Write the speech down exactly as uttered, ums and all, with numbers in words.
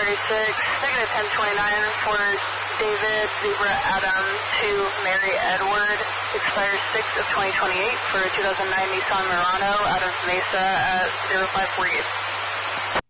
thirty-six, negative ten twenty-nine for David Zebra Adam to Mary Edward, expires six of twenty twenty-eight for two thousand nine Nissan Murano out of Mesa at zero five four eight.